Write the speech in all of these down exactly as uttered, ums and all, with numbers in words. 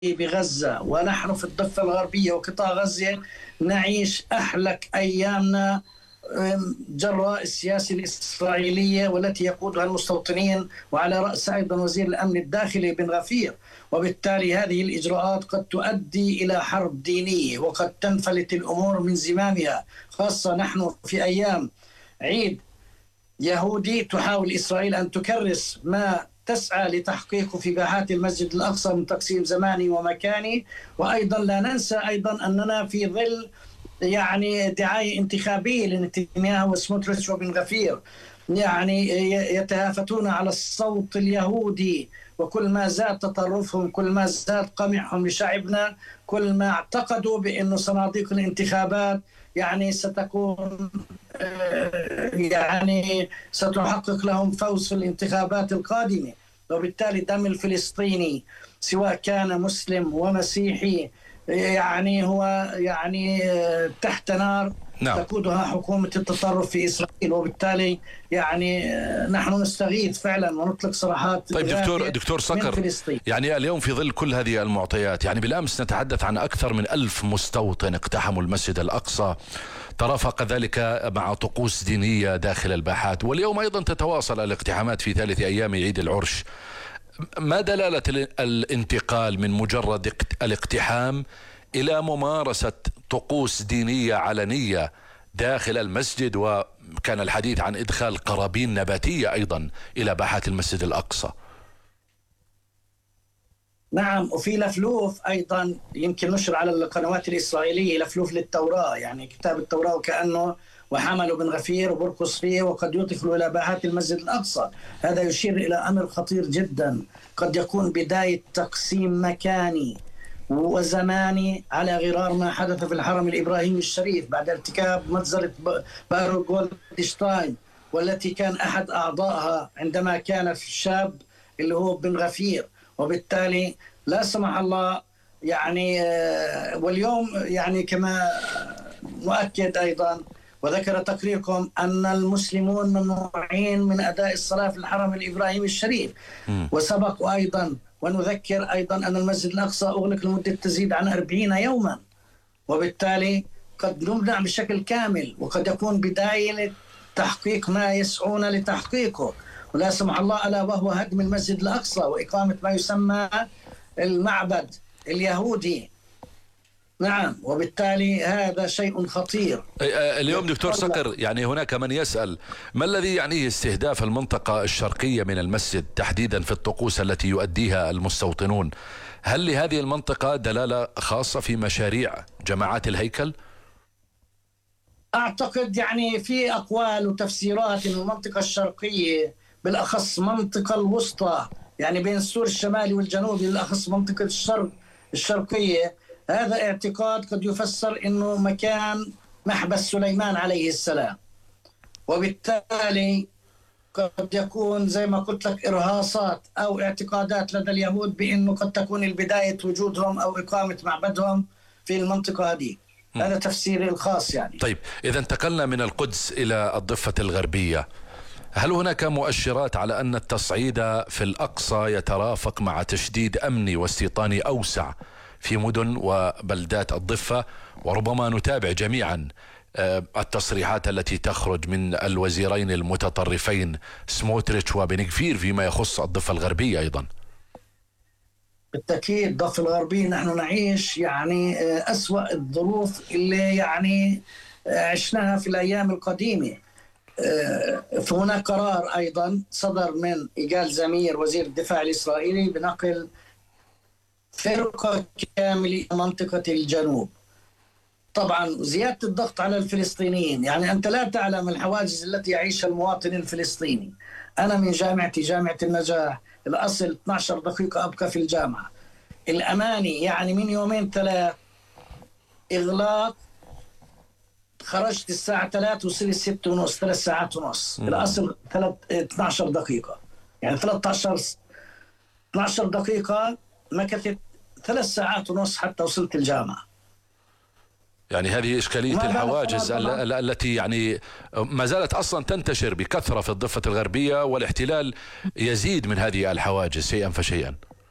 بغزة، ونحن في الضفة الغربية وقطاع غزة نعيش أحلك أيامنا جراء السياسة الإسرائيلية والتي يقودها المستوطنين، وعلى رأس أيضا وزير الأمن الداخلي بن غفير. وبالتالي هذه الإجراءات قد تؤدي إلى حرب دينية، وقد تنفلت الأمور من زمامها، خاصة نحن في أيام عيد يهودي تحاول إسرائيل أن تكرس ما تسعى لتحقيقه في باحات المسجد الأقصى من تقسيم زماني ومكاني. وأيضا لا ننسى أيضا أننا في ظل يعني دعاية انتخابية لنتنياهو وسموتريتش وبن غفير، يعني يتهافتون على الصوت اليهودي، وكل ما زاد تطرفهم، كل ما زاد قمعهم لشعبنا، كل ما اعتقدوا بأن صناديق الانتخابات يعني ستكون يعني ستحقق لهم فوز في الانتخابات القادمة. وبالتالي دم الفلسطيني سواء كان مسلم ومسيحي يعني هو يعني تحت نار نعم. تقودها حكومة التطرف في إسرائيل. وبالتالي يعني نحن نستغيث فعلا ونطلق صراحات. طيب دكتور دكتور صقر، يعني اليوم في ظل كل هذه المعطيات، يعني بالأمس نتحدث عن أكثر من ألف مستوطن اقتحموا المسجد الأقصى، ترافق ذلك مع طقوس دينية داخل الباحات، واليوم أيضا تتواصل الاقتحامات في ثالث أيام عيد العرش. ما دلالة الانتقال من مجرد الاقتحام إلى ممارسة طقوس دينية علنية داخل المسجد، وكان الحديث عن إدخال قرابين نباتية أيضا إلى باحات المسجد الأقصى؟ نعم، وفي لفلوف أيضا يمكن نشر على القنوات الإسرائيلية، لفلوف للتوراة، يعني كتاب التوراة وكأنه وحملوا بن غفير وبرقص فيه وقد يدخلوا إلى باحات المسجد الأقصى. هذا يشير إلى أمر خطير جدا، قد يكون بداية تقسيم مكاني وزماني على غرار ما حدث في الحرم الإبراهيمي الشريف بعد ارتكاب مجزرة باروك جولدشتاين، والتي كان أحد أعضائها عندما كان شاب اللي هو بن غفير. وبالتالي لا سمح الله يعني واليوم يعني كما مؤكد أيضا وذكر تقريركم أن المسلمون ممنوعين من أداء الصلاة في الحرم الإبراهيمي الشريف. م. وسبق أيضا ونذكر أيضا أن المسجد الأقصى أغلق لمدة تزيد عن أربعين يوما، وبالتالي قد نمنع بشكل كامل، وقد يكون بداية لتحقيق ما يسعون لتحقيقه، ولا سمح الله ألا وهو هدم المسجد الأقصى وإقامة ما يسمى المعبد اليهودي. نعم، وبالتالي هذا شيء خطير. اليوم دكتور صقر، يعني هناك من يسأل ما الذي يعنيه استهداف المنطقة الشرقية من المسجد تحديدا في الطقوس التي يؤديها المستوطنون؟ هل لهذه المنطقة دلالة خاصة في مشاريع جماعات الهيكل؟ أعتقد يعني في أقوال وتفسيرات أن المنطقة الشرقية بالأخص منطقة الوسطى، يعني بين السور الشمالي والجنوبي، بالأخص منطقة الشرق الشرقية، هذا اعتقاد قد يفسر أنه مكان محبس سليمان عليه السلام، وبالتالي قد يكون زي ما قلت لك إرهاصات أو اعتقادات لدى اليهود بأنه قد تكون البداية وجودهم أو إقامة معبدهم في المنطقة هذه. هذا تفسيري الخاص يعني. طيب إذا انتقلنا من القدس إلى الضفة الغربية، هل هناك مؤشرات على أن التصعيد في الأقصى يترافق مع تشديد أمني واستيطاني أوسع في مدن وبلدات الضفة؟ وربما نتابع جميعا التصريحات التي تخرج من الوزيرين المتطرفين سموتريتش وبن غفير فيما يخص الضفة الغربية أيضا. بالتأكيد الضفة الغربية نحن نعيش يعني أسوأ الظروف اللي يعني عشناها في الأيام القديمة. فهناك قرار أيضا صدر من إيجال زمير وزير الدفاع الإسرائيلي بنقل فرقة كاملة منطقة الجنوب. طبعا زيادة الضغط على الفلسطينيين، يعني أنت لا تعلم الحواجز التي يعيشها المواطن الفلسطيني. أنا من جامعتي جامعة النجاح، الأصل اثنتي عشرة دقيقة أبقى في الجامعة. الأماني يعني من يومين ثلاث إغلاق، خرجت الساعة ثلاث وصلت ستة ونص، ثلاث ساعات ونص. الأصل ثلاث اثنتي عشرة دقيقة، يعني ثلاثة عشر اثنتي عشرة دقيقة مكثت ثلاث ساعات ونص حتى وصلت الجامعة. يعني هذه إشكالية الحواجز التي يعني ما زالت أصلا تنتشر بكثرة في الضفة الغربية، والاحتلال يزيد من هذه الحواجز شيئا فشيئا.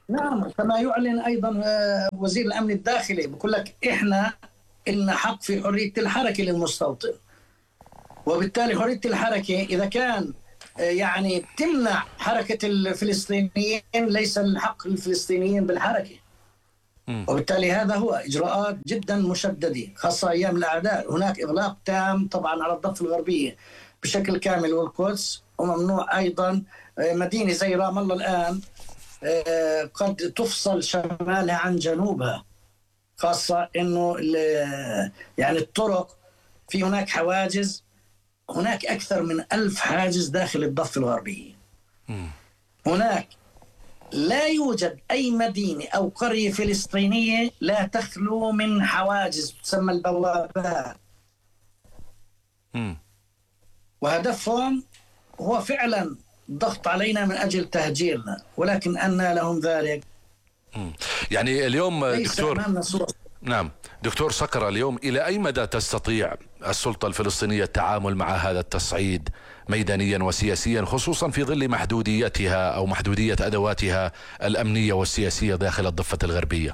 نعم، كما يعلن أيضا وزير الأمن الداخلي، بقول لك إحنا لنا حق في حرية الحركة للمستوطن، وبالتالي حرية الحركة إذا كان يعني تمنع حركة الفلسطينيين ليس الحق للفلسطينيين بالحركة. وبالتالي هذا هو إجراءات جدا مشددة خاصة أيام الأعداء. هناك إغلاق تام طبعا على الضفة الغربية بشكل كامل والقدس، وممنوع أيضا مدينة زي رام الله الآن قد تفصل شمالها عن جنوبها، خاصة أنه يعني الطرق في هناك حواجز، هناك أكثر من ألف حاجز داخل الضفة الغربية. هناك لا يوجد أي مدينة أو قرية فلسطينية لا تخلو من حواجز تسمى البوابات. وهدفهم هو فعلا الضغط علينا من أجل تهجيرنا، ولكن أن لهم ذلك. يعني اليوم دكتور، نعم دكتور صقر، اليوم إلى أي مدى تستطيع السلطة الفلسطينية التعامل مع هذا التصعيد ميدانيا وسياسيا، خصوصا في ظل محدوديتها أو محدودية أدواتها الأمنية والسياسية داخل الضفة الغربية؟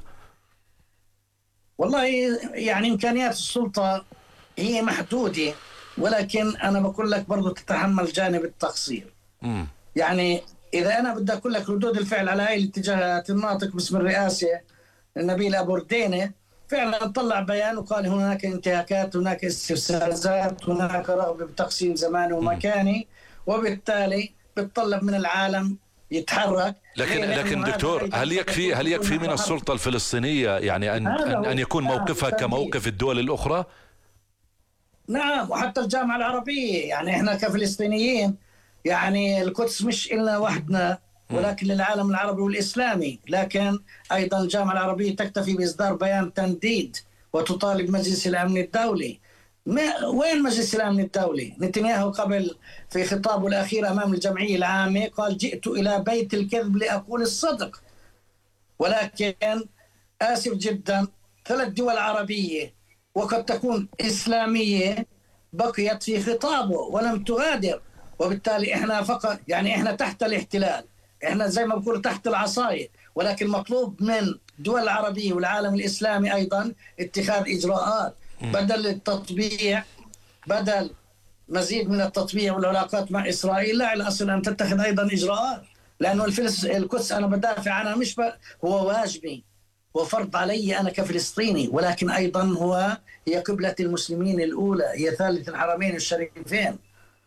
والله يعني إمكانيات السلطة هي محدودة، ولكن أنا بقول لك برضو تتحمل جانب التقصير. م. يعني إذا أنا بدي أقول لك ردود الفعل على هاي الاتجاهات، الناطق باسم الرئاسة نبيل أبو ردينة فعلا طلع بيان وقال هناك انتهاكات، هناك استفزازات، هناك رغبة بتقسيم زماني ومكاني، وبالتالي بتطلب من العالم يتحرك. لكن لكن دكتور، هل يكفي هل يكفي من السلطة الفلسطينية يعني أن أن, أن يكون موقفها كموقف الدول الأخرى؟ نعم، وحتى الجامعة العربية، يعني احنا كفلسطينيين يعني القدس مش إلنا وحدنا ولكن للعالم العربي والإسلامي، لكن أيضا الجامعة العربية تكتفي بإصدار بيان تنديد وتطالب مجلس الأمن الدولي. ما وين مجلس الأمن الدولي؟ نتنياهو قبل في خطابه الأخير أمام الجمعية العامة قال جئت إلى بيت الكذب لأقول الصدق، ولكن آسف جدا ثلاث دول عربية وقد تكون إسلامية بقيت في خطابه ولم تغادر، وبالتالي إحنا فقط يعني إحنا تحت الاحتلال، إحنا زي ما بقول تحت العصاية، ولكن مطلوب من الدول العربية والعالم الإسلامي أيضا اتخاذ إجراءات بدل التطبيع، بدل مزيد من التطبيع والعلاقات مع إسرائيل. لا، الأصل أن تتخذ أيضا إجراءات، لأنه الفلس القدس أنا بدافع عنها مش ب... هو واجبي وفرض علي أنا كفلسطيني، ولكن أيضا هو هي قبلة المسلمين الأولى، هي ثالث الحرمين الشريفين.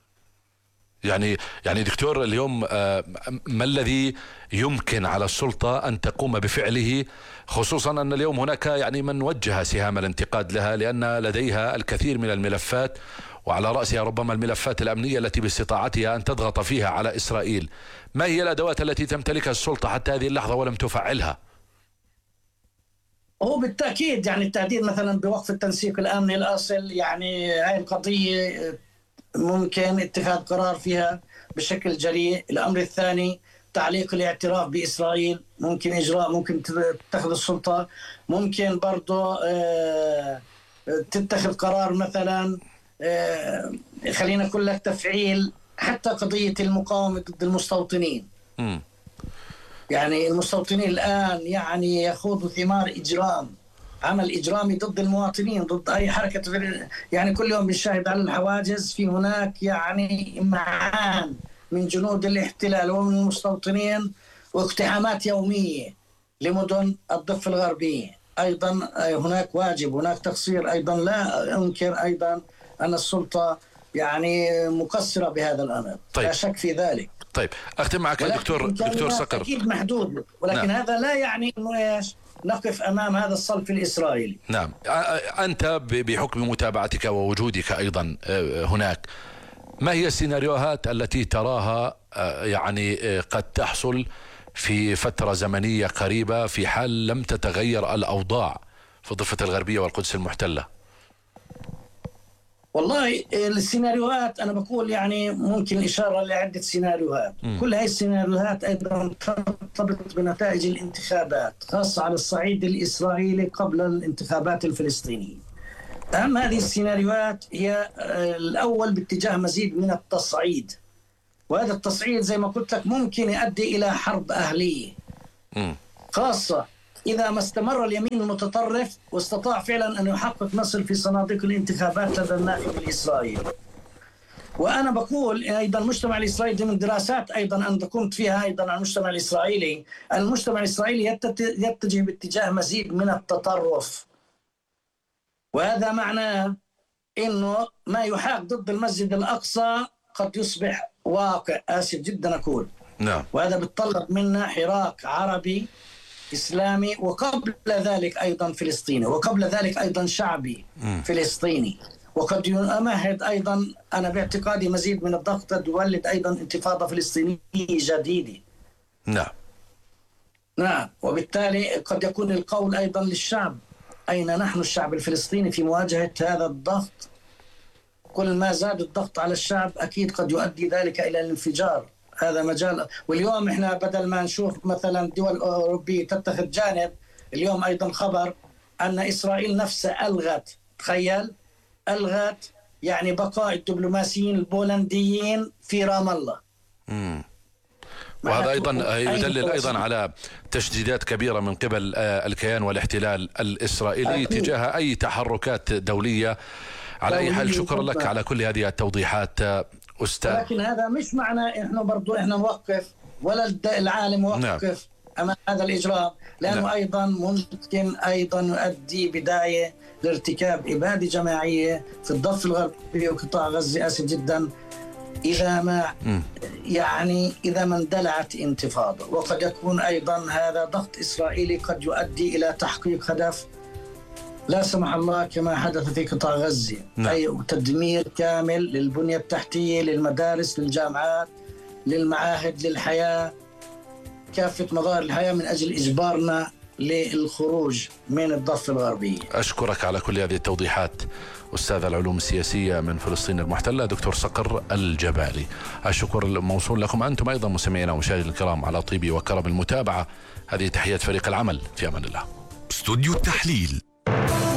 يعني يعني دكتور اليوم ما الذي يمكن على السلطة أن تقوم بفعله، خصوصا أن اليوم هناك يعني من وجه سهام الانتقاد لها لأن لديها الكثير من الملفات، وعلى رأسها ربما الملفات الأمنية التي باستطاعتها أن تضغط فيها على إسرائيل. ما هي الأدوات التي تمتلكها السلطة حتى هذه اللحظة ولم تفعلها؟ هو بالتأكيد يعني التهديد مثلا بوقف التنسيق الأمني الأصل، يعني هاي القضية ممكن اتخاذ قرار فيها بشكل جريء. الأمر الثاني تعليق الاعتراف بإسرائيل، ممكن إجراء ممكن تتخذ السلطة، ممكن برضو تتخذ قرار مثلا خلينا نقول لك تفعيل حتى قضية المقاومة ضد المستوطنين. م. يعني المستوطنين الآن يعني يخوضوا ثمار إجرام، عمل إجرامي ضد المواطنين، ضد أي حركة. يعني كل يوم بنشاهد على الحواجز في هناك يعني إمعان من جنود الاحتلال ومن المستوطنين، واقتحامات يومية لمدن الضفة الغربية. أيضا هناك واجب، هناك تقصير أيضا، لا أنكر أيضا أن السلطة يعني مقصرة بهذا الأمر. طيب. لا شك في ذلك. طيب أختم معك دكتور دكتور صقر. أكيد محدود، ولكن نعم. هذا لا يعني إنه إيش نقف أمام هذا الصلف الإسرائيلي. نعم، أنت بحكم متابعتك ووجودك أيضا هناك، ما هي السيناريوهات التي تراها يعني قد تحصل في فترة زمنية قريبة في حال لم تتغير الأوضاع في الضفة الغربية والقدس المحتلة؟ والله السيناريوهات أنا بقول يعني ممكن إشارة لعدة سيناريوهات. م. كل هذه السيناريوهات أيضا ترتبط بنتائج الانتخابات، خاصة على الصعيد الإسرائيلي قبل الانتخابات الفلسطينية. أهم هذه السيناريوهات هي الأول باتجاه مزيد من التصعيد، وهذا التصعيد زي ما قلت لك ممكن يؤدي إلى حرب أهلية. م. خاصة إذا ما استمر اليمين المتطرف واستطاع فعلا أن يحقق نصر في صناديق الانتخابات لدى الناخب الإسرائيلي. وأنا بقول أيضا المجتمع الإسرائيلي من دراسات أيضا أنا قمت فيها أيضا عن المجتمع الإسرائيلي، المجتمع الإسرائيلي يتجه باتجاه مزيد من التطرف، وهذا معناه إنه ما يحاك ضد المسجد الأقصى قد يصبح واقع. آسف جدا أقول نعم. وهذا بيتطلب منا حراك عربي إسلامي، وقبل ذلك أيضا فلسطيني، وقبل ذلك أيضا شعبي م. فلسطيني، وقد يمهد أيضا أنا باعتقادي مزيد من الضغط قد يولد أيضا انتفاضة فلسطينية جديدة. نعم نعم وبالتالي قد يكون القول أيضا للشعب، أين نحن الشعب الفلسطيني في مواجهة هذا الضغط؟ كل ما زاد الضغط على الشعب أكيد قد يؤدي ذلك إلى الانفجار. هذا مجال. واليوم إحنا بدل ما نشوف مثلا دول أوروبية تتخذ جانب، اليوم أيضا خبر أن إسرائيل نفسها ألغت، تخيل ألغت يعني بقاء الدبلوماسيين البولنديين في رام الله. مم. وهذا أيضا يدلل أيضا على تشديدات كبيرة من قبل الكيان والاحتلال الإسرائيلي أكيد. تجاه أي تحركات دولية. على أي حال شكرا لك على كل هذه التوضيحات أستاذ. لكن هذا مش معنى إحنا برضو إحنا نوقف ولا العالم يوقف نعم. أمام هذا الإجرام، لأنه نعم. أيضا ممكن أيضا يؤدي بداية لارتكاب إبادة جماعية في الضفة الغربية وقطاع غزة. آسف جدا إذا ما م. يعني إذا ما اندلعت انتفاضة، وقد يكون أيضا هذا ضغط إسرائيلي قد يؤدي إلى تحقيق هدف لا سمح الله كما حدث في قطاع غزة نعم. أي تدمير كامل للبنية التحتية، للمدارس، للجامعات، للمعاهد، للحياة، كافة مظاهر الحياة، من أجل إجبارنا للخروج من الضفة الغربية. أشكرك على كل هذه التوضيحات أستاذ العلوم السياسية من فلسطين المحتلة دكتور صقر الجبالي. الشكر الموصول لكم أنتم أيضا مستمعينا ومشاهدينا الكرام على طيب وكرم المتابعة. هذه تحيات فريق العمل، في أمان الله. استوديو التحليل.